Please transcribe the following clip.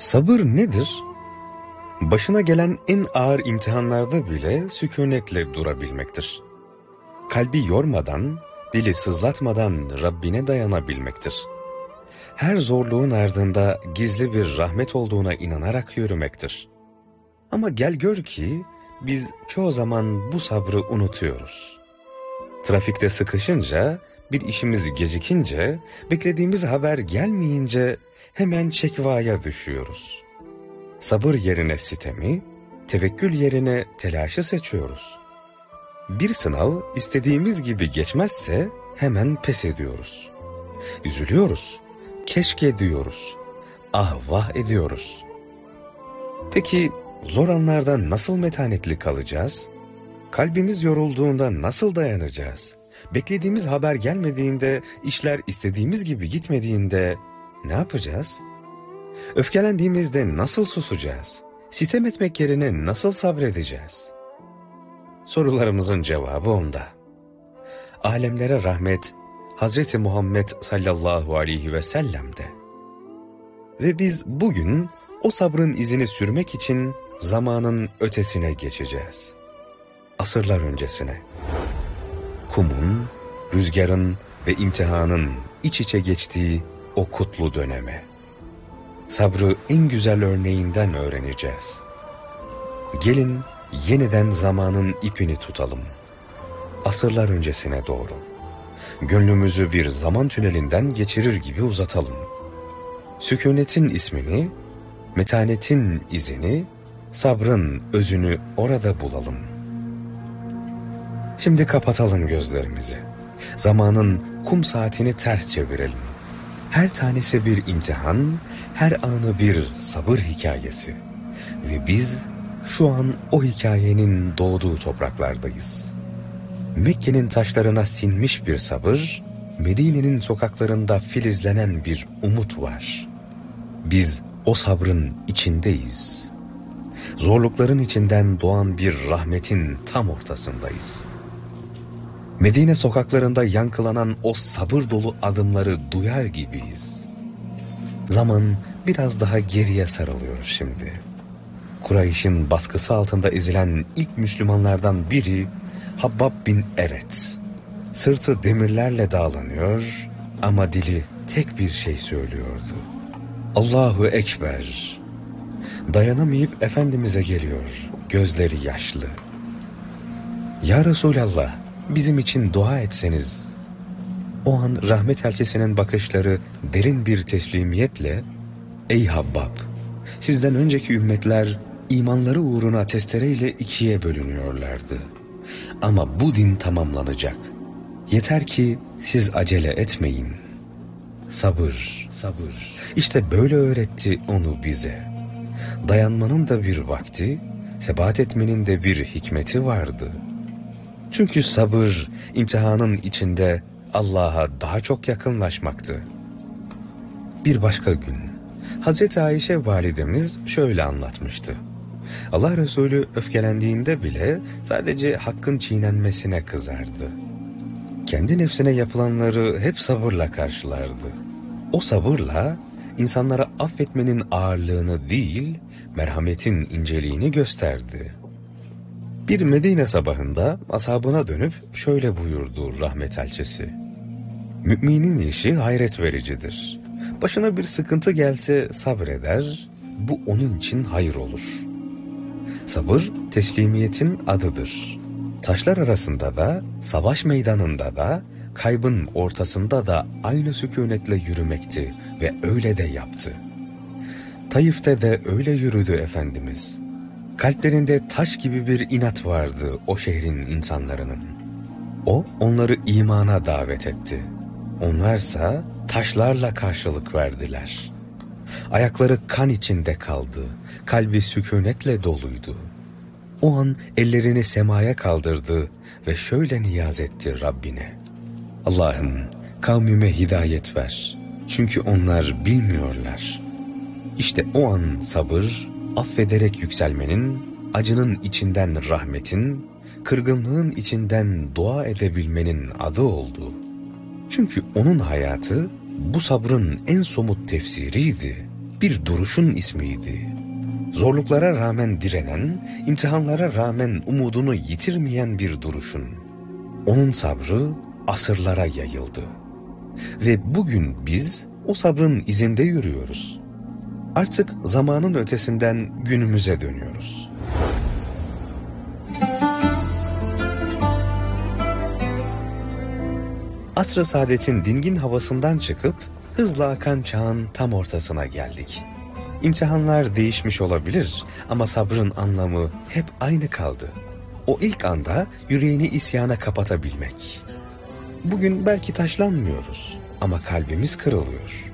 Sabır nedir? Başına gelen en ağır imtihanlarda bile sükunetle durabilmektir. Kalbi yormadan, dili sızlatmadan Rabbine dayanabilmektir. Her zorluğun ardında gizli bir rahmet olduğuna inanarak yürümektir. Ama gel gör ki biz çoğu zaman bu sabrı unutuyoruz. Trafikte sıkışınca, bir işimiz gecikince, beklediğimiz haber gelmeyince hemen şekvaya düşüyoruz. Sabır yerine sitemi, tevekkül yerine telaşı seçiyoruz. Bir sınav istediğimiz gibi geçmezse hemen pes ediyoruz. Üzülüyoruz, keşke diyoruz, ah vah ediyoruz. Peki zor anlarda nasıl metanetli kalacağız? Kalbimiz yorulduğunda nasıl dayanacağız? Beklediğimiz haber gelmediğinde, işler istediğimiz gibi gitmediğinde ne yapacağız? Öfkelendiğimizde nasıl susacağız? Sitem etmek yerine nasıl sabredeceğiz? Sorularımızın cevabı onda. Alemlere rahmet, Hazreti Muhammed sallallahu aleyhi ve sellem'de. Ve biz bugün o sabrın izini sürmek için zamanın ötesine geçeceğiz. Asırlar öncesine. Kumun, rüzgarın ve imtihanın iç içe geçtiği o kutlu döneme. Sabrı en güzel örneğinden öğreneceğiz. Gelin yeniden zamanın ipini tutalım. Asırlar öncesine doğru. Gönlümüzü bir zaman tünelinden geçirir gibi uzatalım. Sükunetin ismini, metanetin izini, sabrın özünü orada bulalım. Şimdi kapatalım gözlerimizi. Zamanın kum saatini ters çevirelim. Her tanesi bir imtihan, her anı bir sabır hikayesi. Ve biz şu an o hikayenin doğduğu topraklardayız. Mekke'nin taşlarına sinmiş bir sabır, Medine'nin sokaklarında filizlenen bir umut var. Biz o sabrın içindeyiz. Zorlukların içinden doğan bir rahmetin tam ortasındayız. Medine sokaklarında yankılanan o sabır dolu adımları duyar gibiyiz. Zaman biraz daha geriye sarılıyor şimdi. Kureyş'in baskısı altında ezilen ilk Müslümanlardan biri Habbab bin Eret. Sırtı demirlerle dağlanıyor ama dili tek bir şey söylüyordu. Allahu Ekber. Dayanamayıp Efendimiz'e geliyor, gözleri yaşlı. Ya Resulallah, bizim için dua etseniz. O an rahmet elçisinin bakışları derin bir teslimiyetle, ey Habbab, sizden önceki ümmetler imanları uğruna testereyle ikiye bölünüyorlardı. Ama bu din tamamlanacak. Yeter ki siz acele etmeyin. Sabır, sabır. İşte böyle öğretti onu bize. Dayanmanın da bir vakti, sebat etmenin de bir hikmeti vardı. Çünkü sabır, imtihanın içinde Allah'a daha çok yakınlaşmaktı. Bir başka gün, Hazreti Ayşe validemiz şöyle anlatmıştı. Allah Resulü öfkelendiğinde bile sadece hakkın çiğnenmesine kızardı. Kendi nefsine yapılanları hep sabırla karşılardı. O sabırla insanlara affetmenin ağırlığını değil, merhametin inceliğini gösterdi. Bir Medine sabahında ashabına dönüp şöyle buyurdu rahmet elçisi. Müminin işi hayret vericidir. Başına bir sıkıntı gelse sabreder, bu onun için hayır olur. Sabır teslimiyetin adıdır. Taşlar arasında da, savaş meydanında da, kaybın ortasında da aynı sükunetle yürümekti ve öyle de yaptı. Taif'te de öyle yürüdü Efendimiz. Kalplerinde taş gibi bir inat vardı o şehrin insanların. O onları imana davet etti. Onlarsa taşlarla karşılık verdiler. Ayakları kan içinde kaldı, kalbi sükunetle doluydu. O an ellerini semaya kaldırdı ve şöyle niyaz etti Rabbine. Allah'ım kavmime hidayet ver. Çünkü onlar bilmiyorlar. İşte o an sabır, affederek yükselmenin, acının içinden rahmetin, kırgınlığın içinden dua edebilmenin adı oldu. Çünkü onun hayatı bu sabrın en somut tefsiriydi. bir duruşun ismiydi. Zorluklara rağmen direnen, imtihanlara rağmen umudunu yitirmeyen bir duruşun. Onun sabrı asırlara yayıldı. Ve bugün biz o sabrın izinde yürüyoruz. Artık zamanın ötesinden günümüze dönüyoruz. Asr-ı saadetin dingin havasından çıkıp hızla akan çağın tam ortasına geldik. İmtihanlar değişmiş olabilir ama sabrın anlamı hep aynı kaldı. O ilk anda yüreğini isyana kapatabilmek. Bugün belki taşlanmıyoruz ama kalbimiz kırılıyor.